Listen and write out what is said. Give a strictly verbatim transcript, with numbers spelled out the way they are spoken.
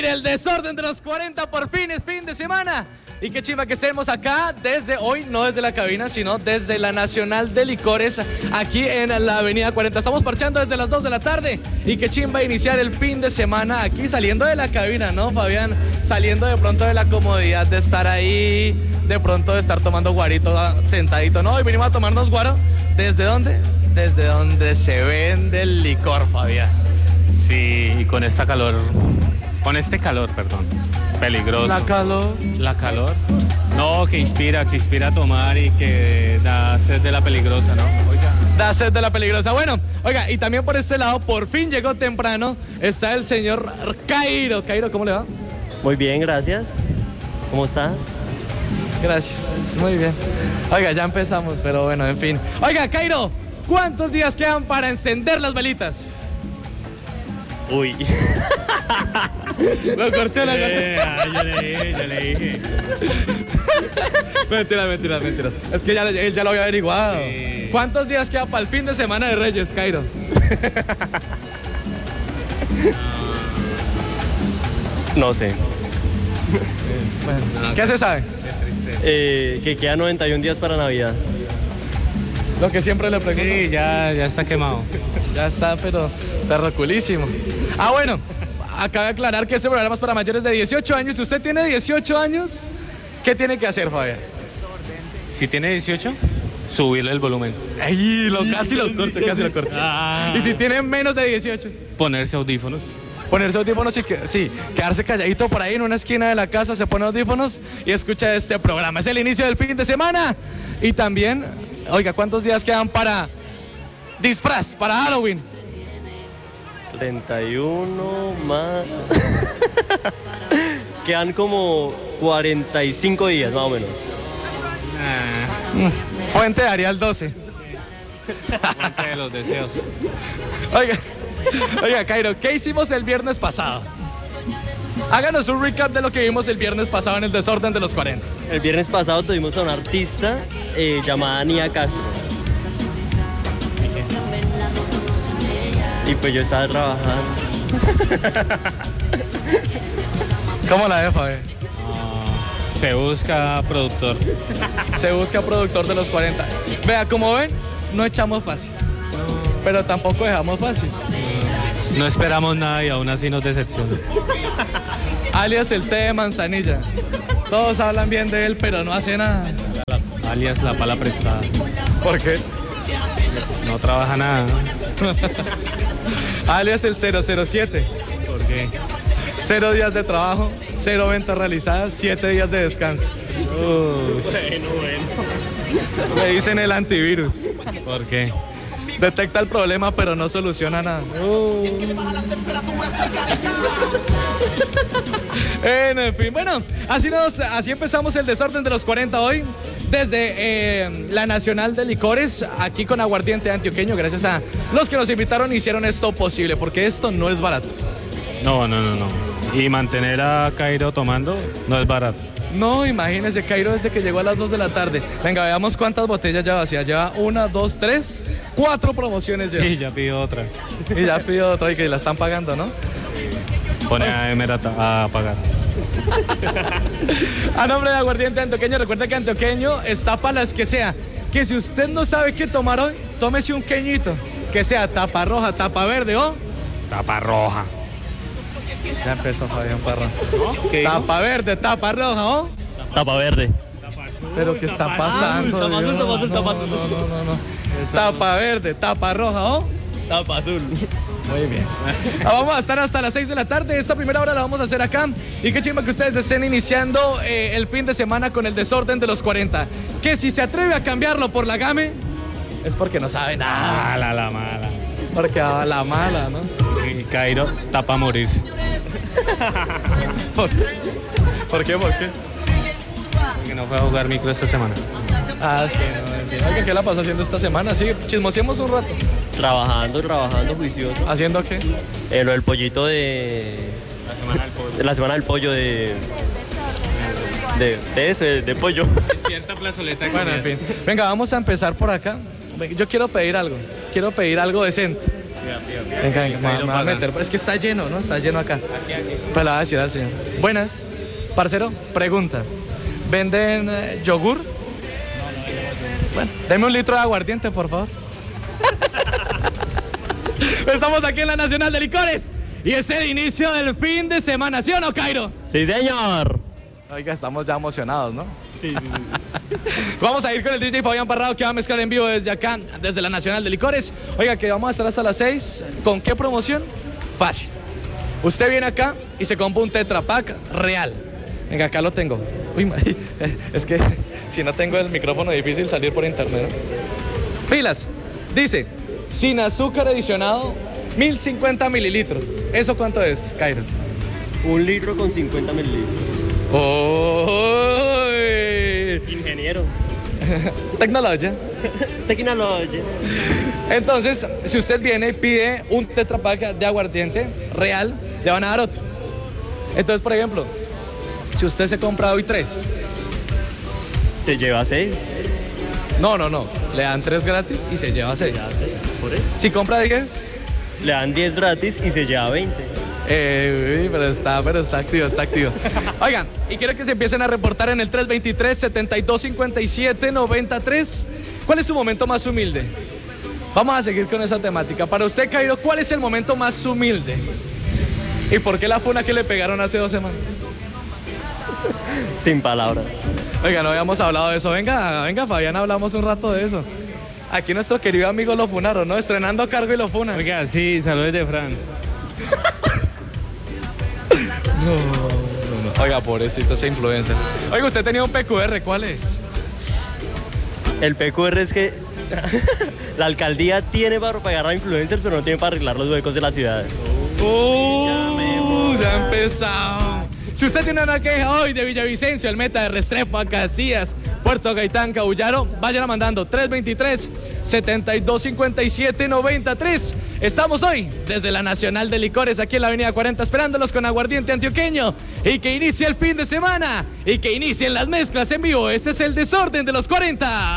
el desorden de los cuarenta, por fin es fin de semana. Y qué chimba que estemos acá desde hoy, no desde la cabina, sino desde la Nacional de Licores, aquí en la avenida cuarenta. Estamos parchando desde las dos de la tarde y qué chimba iniciar el fin de semana aquí saliendo de la cabina, ¿no, Fabián? Saliendo de pronto de la comodidad de estar ahí, de pronto de estar tomando guarito sentadito, ¿no? Hoy vinimos a tomarnos guaro. ¿Desde dónde? Desde donde se vende el licor, Fabián. Sí, y con esta calor, con este calor, perdón, peligroso. La calor. La calor. No, que inspira, que inspira a tomar y que da sed de la peligrosa, ¿no? Oiga. Da sed de la peligrosa. Bueno, oiga, y también por este lado, por fin llegó temprano, está el señor Cairo. Cairo, ¿cómo le va? Muy bien, gracias. ¿Cómo estás? Gracias, muy bien. Oiga, ya empezamos, pero bueno, en fin. Oiga, Cairo, ¿cuántos días quedan para encender las velitas? Uy. Lo corché, lo corché. Eh, yo le dije, yo le dije. Mentiras, mentiras, mentiras. Es que ya, él ya lo había averiguado. Sí. ¿Cuántos días queda para el fin de semana de Reyes, Cairo? No sé. Bueno, ¿qué se sabe? Qué tristeza. Eh, que quedan noventa y un días para Navidad. Lo que siempre le pregunto. Sí, ya, ya está quemado. Ya está, pero terroculísimo. Ah, bueno, acaba de aclarar que este programa es para mayores de dieciocho años. Si usted tiene dieciocho años, ¿qué tiene que hacer, Fabián? Si tiene dieciocho, subirle el volumen. Ay, lo, casi lo corcho, casi lo corcho. Ah. Y si tiene menos de dieciocho, Ponerse audífonos. ponerse audífonos y que, sí, quedarse calladito por ahí en una esquina de la casa, se pone audífonos y escucha este programa. Es el inicio del fin de semana. Y también, oiga, ¿cuántos días quedan para disfraz, para Halloween? treinta y uno más. Quedan como cuarenta y cinco días, más o menos. Ah, Fuente de Arial doce. fuente de los deseos. Oiga, oiga, Cairo, ¿qué hicimos el viernes pasado? Háganos un recap de lo que vimos el viernes pasado en el desorden de los cuarenta. El viernes pasado tuvimos a una artista eh, llamada Nia Castro. Y pues yo estaba trabajando. ¿Cómo la ve, Fabi? Ah, se busca productor. Se busca productor de los cuarenta. Vea, como ven, no echamos fácil. Pero tampoco dejamos fácil. No esperamos nada y aún así nos decepciona. Alias el té de manzanilla. Todos hablan bien de él, pero no hace nada. Alias la pala prestada. ¿Por qué? No trabaja nada. Alias el cero cero siete. ¿Por qué? Cero días de trabajo, cero ventas realizadas, siete días de descanso. Uy, Bueno, bueno. Le dicen el antivirus. ¿por qué? Detecta el problema, pero no soluciona nada. En fin, bueno, así, nos, así empezamos el desorden de los cuarenta hoy. Desde eh, la Nacional de Licores, aquí con aguardiente antioqueño, gracias a los que nos invitaron y hicieron esto posible, porque esto no es barato. No, no, no, no. Y mantener a Cairo tomando no es barato. No, imagínese, Cairo desde que llegó a las dos de la tarde. Venga, veamos cuántas botellas ya vacías. Lleva una, dos, tres, cuatro promociones ya. Y ya pidió otra. Y ya pidió otra y que la están pagando, ¿no? Pone a Emer a, a pagar. A nombre de Aguardiente Antioqueño, recuerda que Antioqueño está para las que sea. Que si usted no sabe qué tomar hoy, tómese un queñito. Que sea tapa roja, tapa verde o... Tapa roja. Ya empezó Fabián Parra. ¿Qué dijo? Tapa verde, tapa roja o... Tapa verde. Pero ¿qué está pasando? Tapa azul, Dios? tapa azul, tapa No, azul. no, no, no, no. Tapa verde, tapa roja o... Tapa azul. Muy bien. Ah, vamos a estar hasta las seis de la tarde. Esta primera hora la vamos a hacer acá. Y qué chimba que ustedes estén iniciando eh, el fin de semana con el desorden de los cuarenta. Que si se atreve a cambiarlo por la game, es porque no sabe nada. Mala, la mala. Porque a la mala, ¿no? Y Cairo tapa morirse. ¿Por qué? ¿Por qué? ¿Por qué? Porque no fue a jugar micro esta semana. Ah, sí, no, en fin. Oiga, ¿qué la pasó haciendo esta semana? Sí, chismoseemos un rato. Trabajando, trabajando, juicioso. ¿Haciendo qué? Eh, lo del pollito de... La semana del pollo. de la semana del pollo de... De, de ese, de pollo. Cierta plazoleta de Bueno, en comidas. fin. Venga, vamos a empezar por acá. Yo quiero pedir algo. Quiero pedir algo decente. Venga, venga, me, me va a meter. Es que está lleno, ¿no? Está lleno acá. Pues la voy a decir al señor. Buenas. Parcero, pregunta. ¿Venden eh, yogur? Bueno, deme un litro de aguardiente, por favor. Estamos aquí en la Nacional de Licores y es el inicio del fin de semana, ¿sí o no, Cairo? Sí, señor. Oiga, estamos ya emocionados, ¿no? Sí, sí, sí. Vamos a ir con el D J Fabián Parrado, que va a mezclar en vivo desde acá, desde la Nacional de Licores. Oiga, que vamos a estar hasta las seis. ¿Con qué promoción? Fácil. Usted viene acá y se compra un Tetra Pak real. Venga, acá lo tengo. Uy, es que si no tengo el micrófono, difícil salir por internet, ¿no? Pilas. Dice, sin azúcar adicionado, mil cincuenta mililitros. ¿Eso cuánto es, Cairo? Un litro con cincuenta mililitros. ¡Oh! Ingeniero. Tecnología. Tecnología. Entonces, si usted viene y pide un Tetra Pak de aguardiente real, le van a dar otro. Entonces, por ejemplo, si usted se compra hoy tres. Se lleva seis. No, no, no. Le dan tres gratis y se lleva seis. Por eso. Si compra diez. Le dan diez gratis y se lleva veinte. Eh, uy, pero está, pero está activo, está activo. Oigan, y quiero que se empiecen a reportar en el tres veintitrés, setenta y dos cincuenta y siete, noventa y tres. ¿Cuál es su momento más humilde? Vamos a seguir con esa temática. Para usted, Cairo, ¿cuál es el momento más humilde? ¿Y por qué la funa que le pegaron hace dos semanas? Sin palabras. Oiga, no habíamos hablado de eso. Venga, venga, Fabián, hablamos un rato de eso. Aquí nuestro querido amigo lo funaron, ¿no? Estrenando cargo y lo funan. Oiga, sí, saludos de Fran. No, no, no. Oiga, pobrecito ese influencer. Oiga, usted tenía un P Q R, ¿cuál es? El P Q R es que la alcaldía tiene para pagar a influencers, pero no tiene para arreglar los huecos de la ciudad. ¡Uh! Se ha empezado. Si usted tiene una queja hoy de Villavicencio, el Meta de Restrepo, Casillas, Puerto Gaitán, Cabullaro, vayan mandando tres veintitrés, setenta y dos cincuenta y siete, noventa y tres. Estamos hoy desde la Nacional de Licores, aquí en la avenida cuarenta, esperándolos con aguardiente antioqueño. Y que inicie el fin de semana y que inicien las mezclas en vivo. Este es el desorden de los cuarenta.